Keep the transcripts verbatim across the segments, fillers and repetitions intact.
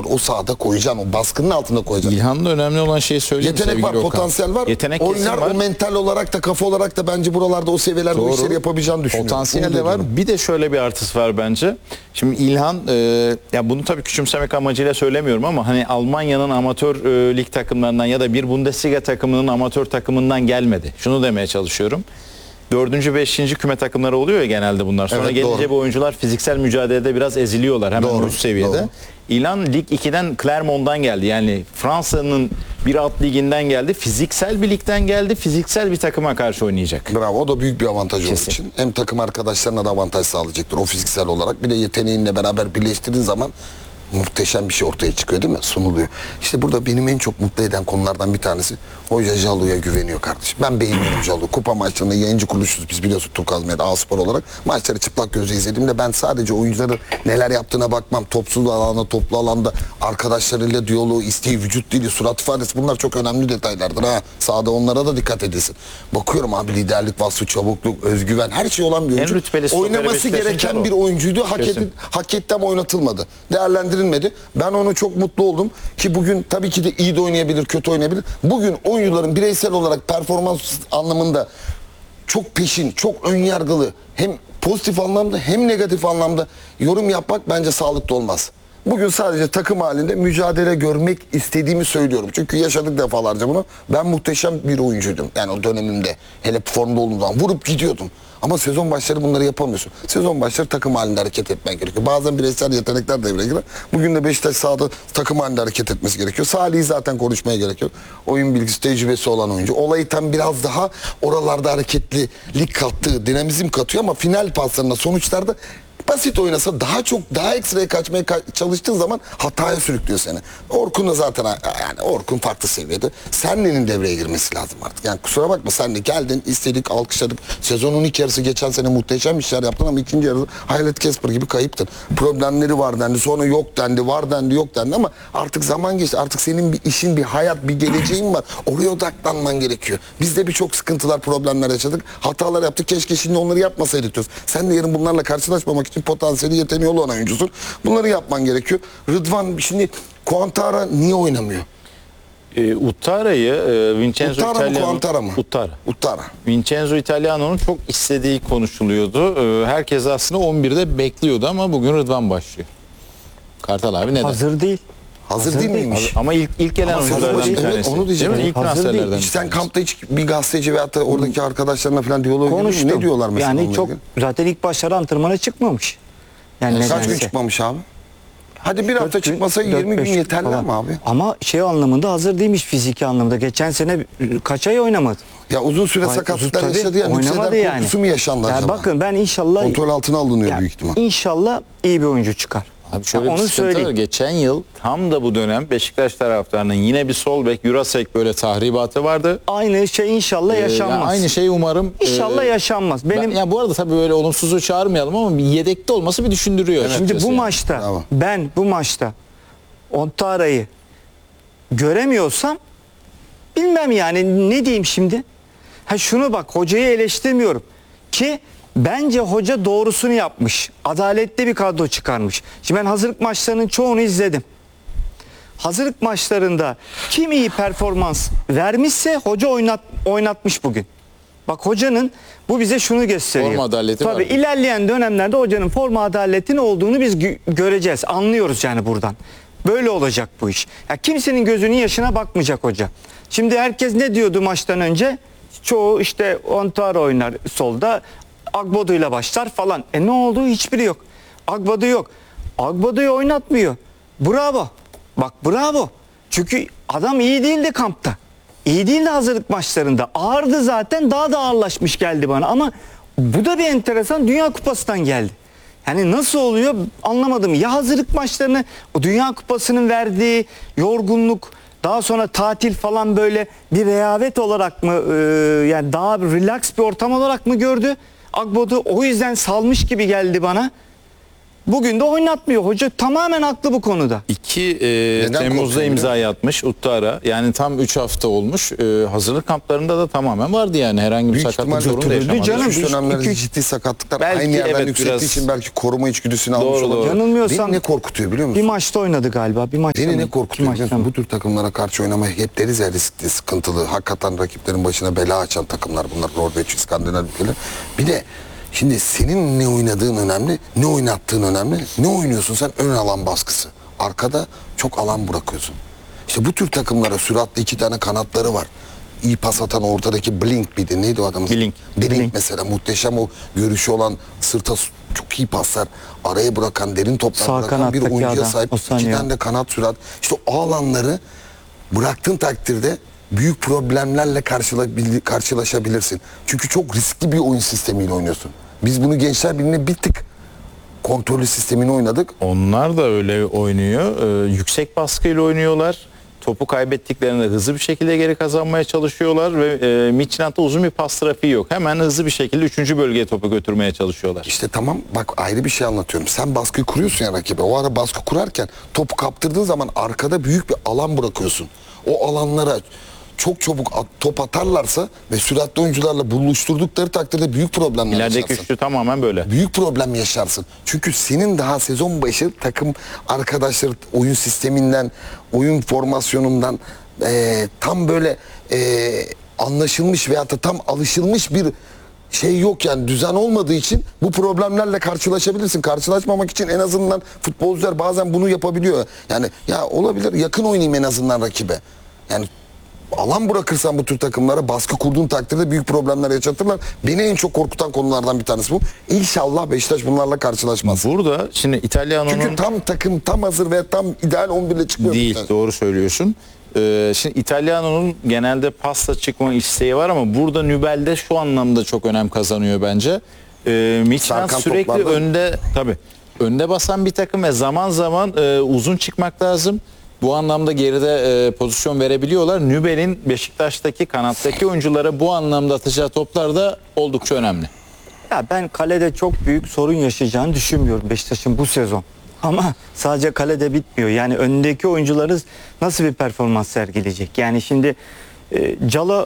faktör o sahada koyacaksın. O baskının altında koyacaksın. İlhan'da önemli olan şeyi söyleyeyim. Yetenek var, Okan. potansiyel var. Yetenek oynar var. O mental olarak da kafa olarak da bence buralarda o seviyelerde Doğru. bu işleri yapabileceğini düşünüyorum. Potansiyel de var. Bir de şöyle bir artısı var bence. Şimdi İlhan e, ya bunu tabii küçümsemek amacıyla söylemiyorum ama hani Almanya'nın amatör e, lig takımlarından ya da bir Bundesliga takımının amatör takımından gelmedi. Şunu demeye çalışıyorum. Dördüncü, beşinci küme takımları oluyor ya genelde bunlar. Sonra Evet, gelince doğru. bu oyuncular fiziksel mücadelede biraz eziliyorlar hemen Doğru, üst seviyede. doğru. İlhan Lig ikiden Clermont'dan geldi. Yani Fransa'nın bir alt liginden geldi. Fiziksel bir ligden geldi. Fiziksel bir takıma karşı oynayacak. Bravo, o da büyük bir avantaj onun Kesin. için. Hem takım arkadaşlarına da avantaj sağlayacaktır o fiziksel olarak. Bir de yeteneğinle beraber birleştirdiğin zaman muhteşem bir şey ortaya çıkıyor değil mi? Sunuluyor. İşte burada benim en çok mutlu eden konulardan bir tanesi Hoca Jallo'ya güveniyor kardeşim. Ben beğeniyorum Jallo'yu. Kupa maçlarında yayıncı kuruluşuz biz biliyorsun Turkuaz Medya A-Spor olarak. Maçları çıplak gözle izlediğimde ben sadece oyuncuların neler yaptığına bakmam. Topsuz alanda, toplu alanda arkadaşlarıyla diyaloğu, isteği, vücut dili, surat ifadesi bunlar çok önemli detaylardır ha. Sahada onlara da dikkat edilsin. Bakıyorum abi liderlik vasfı, çabukluk, özgüven her şey olan bir oyuncu. Oynaması gereken bir oyuncuydu. Hak, edi, hak etti ama oynatılmadı. Değerlendirilmedi. Ben onu çok mutlu oldum ki bugün tabii ki de iyi de oynayabilir, kötü oynayabilir. Bugün oyuncuların bireysel olarak performans anlamında çok peşin, çok önyargılı hem pozitif anlamda hem negatif anlamda yorum yapmak bence sağlıklı olmaz. Bugün sadece takım halinde mücadele görmek istediğimi söylüyorum. Çünkü yaşadık defalarca bunu. Ben muhteşem bir oyuncuydum. Yani o dönemimde hele formda olduğum zaman vurup gidiyordum. Ama sezon başları bunları yapamıyorsun. Sezon başları takım halinde hareket etmen gerekiyor. Bazen bireysel yetenekler devreye girer. Bugün de Beşiktaş sahada takım halinde hareket etmesi gerekiyor. Salih'i zaten konuşmaya gerek yok. Oyun bilgisi, tecrübesi olan oyuncu. Olayı tam biraz daha oralarda hareketlilik kattığı, dinamizm katıyor ama final paslarında, sonuçlarda basit oynasa daha çok daha ekstraya kaçmaya ka çalıştığın zaman hataya sürüklüyor seni. Orkun da zaten yani Orkun farklı seviyede. Senle'nin devreye girmesi lazım artık. Yani kusura bakma Senle geldin, istedik, alkışladık. Sezonun ilk yarısı geçen sene muhteşem işler yaptın ama ikinci yarısı Hayalet Kesper gibi kayıptın. Problemleri var dendi, sonra yok dendi, var dendi, yok dendi ama artık zaman geçti. Artık senin bir işin, bir hayat, bir geleceğin var. Oraya odaklanman gerekiyor. Biz de birçok sıkıntılar, problemler yaşadık. Hatalar yaptık. Keşke şimdi onları yapmasaydık diyoruz. Sen de yarın bunlarla karşılaşmamak için potansiyeli, yeteneği olan oyuncusun. Bunları yapman gerekiyor. Rıdvan şimdi Kuantara niye oynamıyor? E, Uttara'yı e, Vincenzo Uttara mı, Italiano Kuantara mı? Uttara. Uttara. Vincenzo Italiano'nun çok istediği konuşuluyordu. E, herkes aslında on birde bekliyordu ama bugün Rıdvan başlıyor. Kartal abi neden? Hazır değil. Hazır, Hazır değil değil. miymiş? Hazır- Ama ilk ilk gelen Ama oyunculardan sezon bir başı- tanesi. evet, onu diyeceğim. Değil mi? İlk Hazır değil. transferlerden Hiç bir sen tanesi. kampta hiç bir gazeteci veyahut da oradaki arkadaşlarına falan diyaloğa giriyor musun? Konuştum. Ne diyorlar mesela? Yani onunla çok ilgili? zaten ilk başları antrenmana çıkmamış. Yani Kaç gün nedense. çıkmamış abi? Hadi bir hafta Dört gün, çıkmasa dört, yirmi gün beş yeterli falan. ama abi. Ama şey anlamında hazır değilmiş fiziki anlamda. Geçen sene kaç ay oynamadı. Ya uzun süre Ay, sakatlıklar tabii, yaşadı ya. oynamadı Nükseder yani. korkusu mu yaşandı Ya acaba? bakın ben inşallah Kontrol altına alınıyor ya, büyük ihtimal. İnşallah iyi bir oyuncu çıkar. Abi şöyle Ya bir onu sıkıntı var. söyleyeyim. Geçen yıl tam da bu dönem Beşiktaş taraftarının yine bir sol bek Jurasek böyle tahribatı vardı. Aynı şey inşallah Ee, yaşanmaz. yani aynı şey umarım. İnşallah e, yaşanmaz. Benim ben, ya bu arada tabii böyle olumsuzu çağırmayalım ama bir yedekte olması bir düşündürüyor. şimdi açıkçası bu yani. maçta Bravo. ben bu maçta Ontara'yı göremiyorsam bilmem yani ne diyeyim şimdi. Ha şunu bak hocayı eleştirmiyorum ki bence hoca doğrusunu yapmış. Adaletli bir kadro çıkarmış. Şimdi ben hazırlık maçlarının çoğunu izledim. Hazırlık maçlarında kim iyi performans vermişse hoca oynat, oynatmış bugün. Bak hocanın bu bize şunu gösteriyor. Forma adaleti Tabii var. ilerleyen dönemlerde hocanın forma adaletinin olduğunu biz gö- göreceğiz. Anlıyoruz yani buradan. Böyle olacak bu iş. Ya kimsenin gözünün yaşına bakmayacak hoca. Şimdi herkes ne diyordu maçtan önce? Çoğu işte Ontaro oynar solda. Agbodu'yla başlar falan. E ne oldu? Hiçbiri yok. Agbodu yok. Agbodu'yu oynatmıyor. Bravo. Bak bravo. Çünkü adam iyi değildi kampta. İyi değildi hazırlık maçlarında. Ağırdı zaten, daha da ağırlaşmış geldi bana. Ama bu da bir enteresan, Dünya Kupası'ndan geldi. Yani nasıl oluyor anlamadım. Ya hazırlık maçlarını o Dünya Kupası'nın verdiği yorgunluk, daha sonra tatil falan böyle bir rehavet olarak mı e, yani daha relax bir ortam olarak mı gördü Agbodu? O yüzden salmış gibi geldi bana. Bugün de oynatmıyor. Hoca tamamen haklı bu konuda. iki e, Neden Temmuz'da korkuyor imzayı atmış Uttara. Yani tam üç hafta olmuş. E, hazırlık kamplarında da tamamen vardı yani. Herhangi bir Büyük sakatlık ihtimalle sorunu da götürüldü yaşamadı. canım. Üç bir- dönemlerde iki- üç- ciddi sakatlıklar Belki aynı yerden evet, yükselttiği biraz- için belki koruma içgüdüsünü almış Doğru, olabilir. doğru. Yanılmıyorsam Beni ne korkutuyor biliyor bir musun? maçta oynadı galiba. Bir maçta Beni mı? ne İki korkutuyor biliyor maçta musun? mı? Bu tür takımlara karşı oynamayı hep deriz ya, riskli, sıkıntılı. Hakikaten rakiplerin başına bela açan takımlar bunlar. Norveç, İskandinav ülkeler. Bir de şimdi senin ne oynadığın önemli, ne oynattığın önemli. Ne oynuyorsun sen? Ön alan baskısı. Arkada çok alan bırakıyorsun. İşte bu tür takımlara süratli iki tane kanatları var. İyi pas atan ortadaki Blink miydi? Neydi o adamın? Blink. Blink, Blink. mesela muhteşem o görüşü olan, sırta s- çok iyi paslar, araya bırakan, derin toplar Sağ bırakan bir kanattaki oyuncuya adam, sahip. o İki saniye. tane de kanat sürat. İşte o alanları bıraktığın takdirde büyük problemlerle karşılabil- karşılaşabilirsin. Çünkü çok riskli bir oyun sistemiyle oynuyorsun. Biz bunu Gençler Birliği'ne bir tık kontrollü sistemini oynadık. Onlar da öyle oynuyor. Ee, yüksek baskıyla oynuyorlar. Topu kaybettiklerinde hızlı bir şekilde geri kazanmaya çalışıyorlar ve e, Midtjylland'da uzun bir pas trafiği yok. Hemen hızlı bir şekilde üçüncü bölgeye topu götürmeye çalışıyorlar. İşte tamam, bak ayrı bir şey anlatıyorum. Sen baskıyı kuruyorsun ya rakibe. O ara baskı kurarken topu kaptırdığın zaman arkada büyük bir alan bırakıyorsun. O alanlara çok çabuk at- top atarlarsa ve süratli oyuncularla buluşturdukları takdirde büyük problemler İlerideki yaşarsın. üçlü tamamen böyle. Büyük problem yaşarsın. Çünkü senin daha sezon başı takım arkadaşlar oyun sisteminden, oyun formasyonundan eee, tam böyle eee, anlaşılmış veyahut da tam alışılmış bir şey yok, yani düzen olmadığı için bu problemlerle karşılaşabilirsin. Karşılaşmamak için en azından futbolcular bazen bunu yapabiliyor. Yani ya olabilir, yakın oynayayım en azından rakibe. Yani alan bırakırsan bu tür takımlara, baskı kurduğun takdirde büyük problemler yaşatırlar. Beni en çok korkutan konulardan bir tanesi bu. İnşallah Beşiktaş bunlarla karşılaşmaz. Burada şimdi İtalyano'nun Çünkü tam takım tam hazır ve tam ideal on bir ile çıkmıyor. değil, Beşiktaş. doğru söylüyorsun. Ee, şimdi İtalyano'nun genelde pasta çıkma isteği var ama burada Nübel'de şu anlamda çok önem kazanıyor bence. Ee, Midtjylland Sarkan sürekli toplarda- önde, tabii önde basan bir takım ve zaman zaman e, uzun çıkmak lazım. Bu anlamda geride e, pozisyon verebiliyorlar. Nübel'in Beşiktaş'taki kanattaki oyunculara bu anlamda atacağı toplar da oldukça önemli. Ya ben kalede çok büyük sorun yaşayacağını düşünmüyorum Beşiktaş'ın bu sezon. Ama sadece kalede bitmiyor. Yani önündeki oyuncuları nasıl bir performans sergileyecek? Yani şimdi e, Calo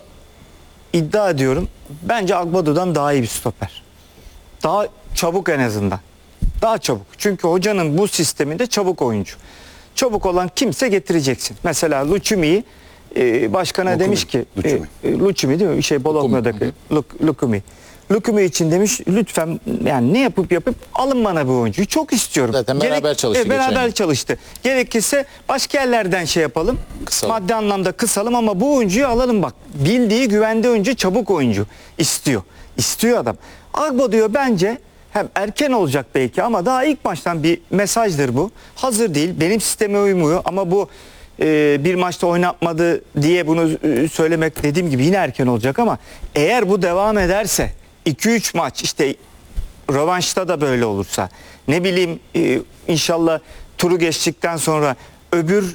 iddia ediyorum. Bence Agbado'dan daha iyi bir stoper. Daha çabuk en azından. Daha çabuk. Çünkü hocanın bu sisteminde çabuk oyuncu. Çabuk olan kimse getireceksin. Mesela Lucimi'yi e, başkana Lukumi, demiş ki Lucumi. e, e, Lucimi değil mi? Şey Bologna'daki Luk- Lukumi. Lukumi için demiş lütfen yani ne yapıp yapıp alın bana bu oyuncuyu. Çok istiyorum. Zaten beraber çalıştı e, beraber geçen yıl. çalıştı. Gerekirse başka yerlerden şey yapalım. Kısalım. Maddi anlamda kısalım ama bu oyuncuyu alalım bak. Bildiği güvende oyuncu, çabuk oyuncu istiyor. İstiyor adam. Agbo diyor bence hem erken olacak belki ama daha ilk maçtan bir mesajdır bu. Hazır değil. Benim sisteme uymuyor ama bu e, bir maçta oynatmadı diye bunu e, söylemek dediğim gibi yine erken olacak ama eğer bu devam ederse iki üç maç işte rövanşta da böyle olursa ne bileyim e, inşallah turu geçtikten sonra öbür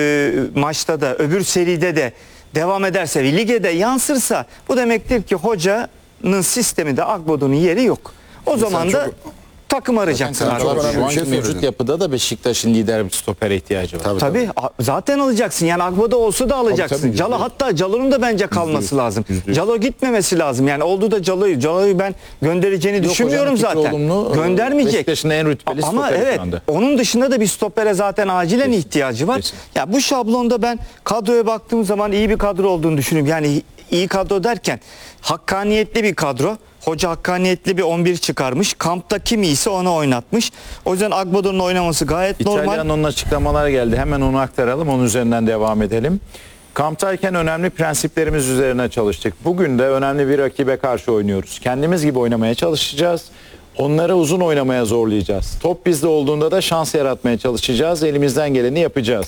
e, maçta da öbür seride de devam ederse ve lige de yansırsa bu demektir ki hocanın sisteminde Agbodo'nun yeri yok. O zaman da çok- takım arayacaksın çok artık. önemli Şu bir anki şey mevcut söyledin. yapıda da Beşiktaş'ın lider bir stopere ihtiyacı var. Tabii, Tabii a- zaten alacaksın. Yani Agbo'da olsa da alacaksın. tabii, yüzde Calo yüz. hatta Calo'nun da bence kalması lazım. Calo gitmemesi lazım. Yani oldu da Calo'yu Calo'yu ben göndereceğini Yok, düşünmüyorum hocanın fikri zaten. olumlu. Göndermeyecek. Beşiktaş'ın en rütbeli Ama stoperi şu evet. anda. Onun dışında da bir stopere zaten acilen Kesin. ihtiyacı var. Kesin. Ya bu şablonda ben kadroya baktığım zaman iyi bir kadro olduğunu düşünüyorum. Yani iyi kadro derken hakkaniyetli bir kadro. Hoca hakkaniyetli bir on bir çıkarmış. Kampta kim iyiyse ona oynatmış. O yüzden Agbodo'nun oynaması gayet normal. İtalyano'nun açıklamalar geldi. Hemen onu aktaralım. Onun üzerinden devam edelim. Kamptayken önemli prensiplerimiz üzerine çalıştık. Bugün de önemli bir rakibe karşı oynuyoruz. Kendimiz gibi oynamaya çalışacağız. Onları uzun oynamaya zorlayacağız. Top bizde olduğunda da şans yaratmaya çalışacağız. Elimizden geleni yapacağız.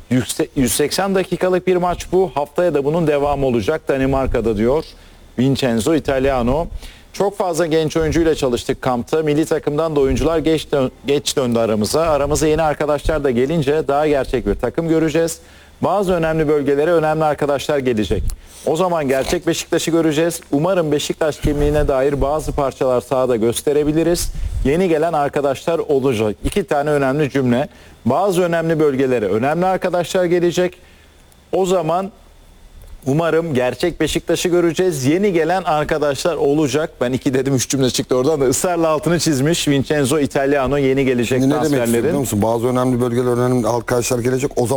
yüz seksen dakikalık bir maç bu. Haftaya da bunun devamı olacak Danimarka'da diyor Vincenzo Italiano. Çok fazla genç oyuncuyla çalıştık kampta. Milli takımdan da oyuncular geç, dön- geç döndü aramıza. Aramıza yeni arkadaşlar da gelince daha gerçek bir takım göreceğiz. Bazı önemli bölgelere önemli arkadaşlar gelecek. O zaman gerçek Beşiktaş'ı göreceğiz. Umarım Beşiktaş kimliğine dair bazı parçalar sahada gösterebiliriz. yeni gelen arkadaşlar olacak. İki tane önemli cümle. Bazı önemli bölgelere önemli arkadaşlar gelecek. O zaman umarım gerçek Beşiktaş'ı göreceğiz. Yeni gelen arkadaşlar olacak. Ben iki dedim, üç cümle çıktı oradan da. Israrla altını çizmiş Vincenzo Italiano, yeni gelecek Şimdi ne demek istiyorum biliyor transferlerin. musun? Bazı önemli bölgeler önemli arkadaşlar gelecek. O zaman